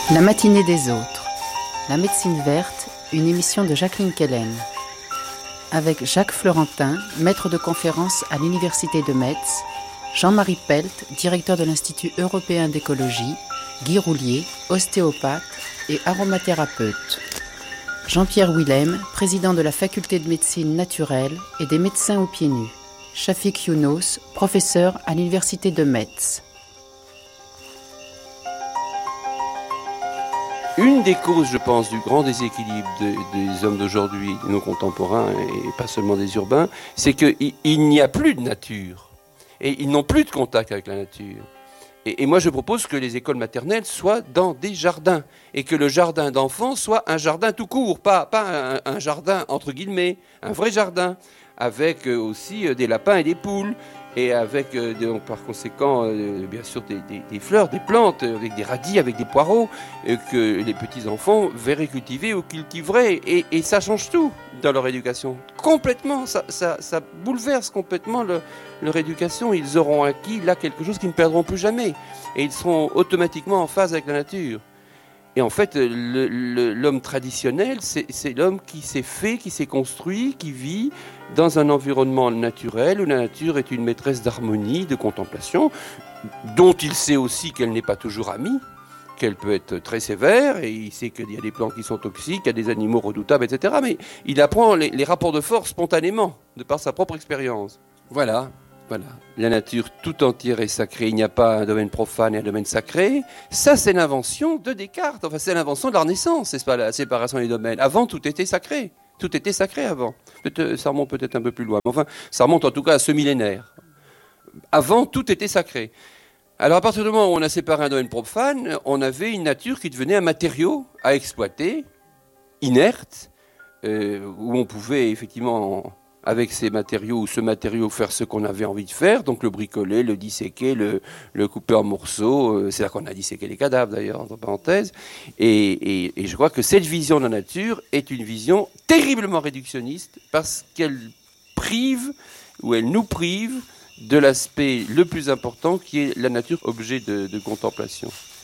La matinée des autres. La médecine verte, une émission de Jacqueline Kellen. Avec Jacques Florentin, maître de conférence à l'Université de Metz, Jean-Marie Pelt, directeur de l'Institut européen d'écologie, Guy Roulier, ostéopathe et aromathérapeute. Jean-Pierre Willem, président de la faculté de médecine naturelle et des médecins aux pieds nus. Shafik Younos, professeur à l'Université de Metz. Une des causes, je pense, du grand déséquilibre des hommes d'aujourd'hui, de nos contemporains, et pas seulement des urbains, c'est qu'il n'y a plus de nature. Et ils n'ont plus de contact avec la nature. Et moi, je propose que les écoles maternelles soient dans des jardins. Et que le jardin d'enfants soit un jardin tout court, pas un jardin, entre guillemets, un vrai jardin, avec aussi des lapins et des poules. Et avec, par conséquent, bien sûr, des fleurs, des plantes, avec des radis, avec des poireaux, que les petits-enfants verraient cultiver ou cultiveraient. Et ça change tout dans leur éducation. Complètement, ça bouleverse complètement leur éducation. Ils auront acquis là quelque chose qu'ils ne perdront plus jamais. Et ils seront automatiquement en phase avec la nature. Et en fait, l'homme traditionnel, c'est l'homme qui s'est fait, qui s'est construit, qui vit dans un environnement naturel où la nature est une maîtresse d'harmonie, de contemplation, dont il sait aussi qu'elle n'est pas toujours amie, qu'elle peut être très sévère, et il sait qu'il y a des plantes qui sont toxiques, qu'il y a des animaux redoutables, etc. Mais il apprend les rapports de force spontanément, de par sa propre expérience. Voilà. La nature tout entière est sacrée. Il n'y a pas un domaine profane et un domaine sacré. Ça, c'est l'invention de Descartes. Enfin, c'est l'invention de la Renaissance, c'est pas la séparation des domaines. Avant, tout était sacré. Tout était sacré avant. Ça remonte peut-être un peu plus loin. Mais enfin, ça remonte en tout cas à ce millénaire. Avant, tout était sacré. Alors, à partir du moment où on a séparé un domaine profane, on avait une nature qui devenait un matériau à exploiter, inerte, où on pouvait effectivement, avec ces matériaux ou ce matériau, faire ce qu'on avait envie de faire, donc le bricoler, le disséquer, le couper en morceaux. C'est là qu'on a disséqué les cadavres d'ailleurs, entre parenthèses. Et je crois que cette vision de la nature est une vision terriblement réductionniste parce qu'elle prive, ou elle nous prive, de l'aspect le plus important qui est la nature, objet de contemplation.